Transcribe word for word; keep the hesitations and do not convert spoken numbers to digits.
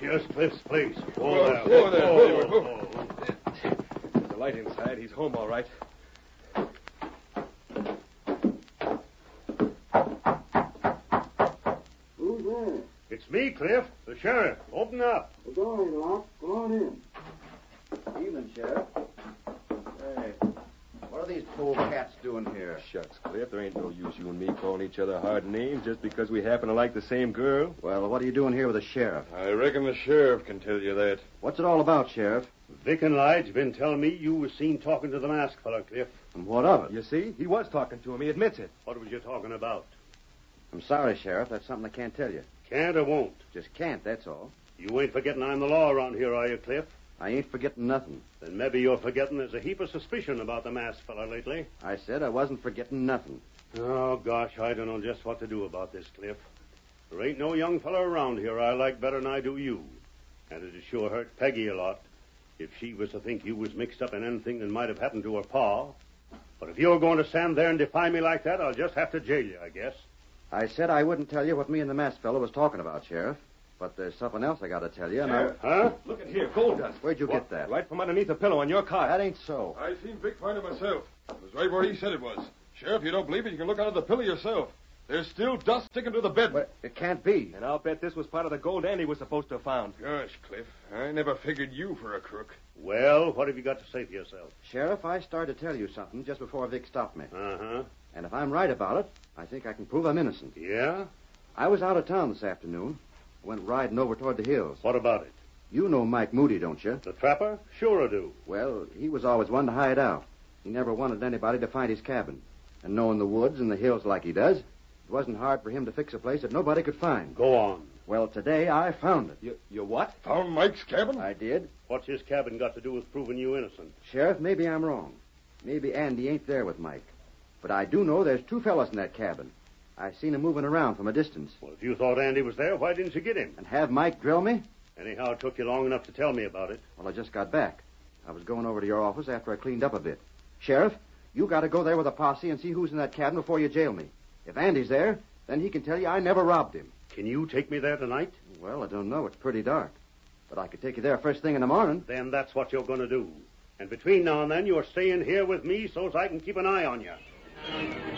Here's Cliff's place. Whoa, there. whoa there, Whoa, whoa, whoa. There's a light inside. He's home, all right. Who's there? It's me, Cliff, the sheriff. Open up. The door ain't locked. Go on in. Evening, Sheriff. Hey, what are these poor cats doing here? Shucks, Cliff, there ain't no use you and me calling each other hard names just because we happen to like the same girl. Well, what are you doing here with the sheriff? I reckon the sheriff can tell you that. What's it all about, Sheriff? Vic and Lige been telling me you was seen talking to the masked fella, Cliff. And what of it? You see? He was talking to him. He admits it. What was you talking about? I'm sorry, Sheriff. That's something I can't tell you. Can't or won't? Just can't, that's all. You ain't forgetting I'm the law around here, are you, Cliff? I ain't forgetting nothing. Then maybe you're forgetting there's a heap of suspicion about the masked fella lately. I said I wasn't forgetting nothing. Oh, gosh, I don't know just what to do about this, Cliff. There ain't no young fella around here I like better than I do you. And it'd sure hurt Peggy a lot if she was to think you was mixed up in anything that might have happened to her pa. But if you're going to stand there and defy me like that, I'll just have to jail you, I guess. I said I wouldn't tell you what me and the masked fellow was talking about, Sheriff. But there's something else I got to tell you, and I... Huh? Look at here, gold dust. Where'd you What? get that? Right from underneath the pillow on your cot. That ain't so. I seen Vic find it myself. It was right where he said it was. Sheriff, you don't believe it, you can look under the pillow yourself. There's still dust sticking to the bed. But it can't be. And I'll bet this was part of the gold Andy was supposed to have found. Gosh, Cliff, I never figured you for a crook. Well, what have you got to say for yourself? Sheriff, I started to tell you something just before Vic stopped me. Uh-huh. And if I'm right about it, I think I can prove I'm innocent. Yeah? I was out of town this afternoon. I went riding over toward the hills. What about it? You know Mike Moody, don't you? The trapper? Sure I do. Well, he was always one to hide out. He never wanted anybody to find his cabin. And knowing the woods and the hills like he does, it wasn't hard for him to fix a place that nobody could find. Go on. Well, today I found it. You, you what? Found Mike's cabin? I did. What's his cabin got to do with proving you innocent? Sheriff, maybe I'm wrong. Maybe Andy ain't there with Mike. But I do know there's two fellas in that cabin. I seen him moving around from a distance. Well, if you thought Andy was there, why didn't you get him? And have Mike drill me? Anyhow, it took you long enough to tell me about it. Well, I just got back. I was going over to your office after I cleaned up a bit. Sheriff, you got to go there with a posse and see who's in that cabin before you jail me. If Andy's there, then he can tell you I never robbed him. Can you take me there tonight? Well, I don't know. It's pretty dark. But I could take you there first thing in the morning. Then that's what you're going to do. And between now and then, you're staying here with me so as I can keep an eye on you.